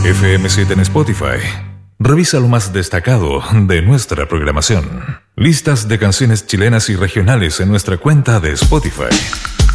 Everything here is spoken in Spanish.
FM7 en Spotify. Revisa lo más destacado de nuestra programación. Listas de canciones chilenas y regionales en nuestra cuenta de Spotify.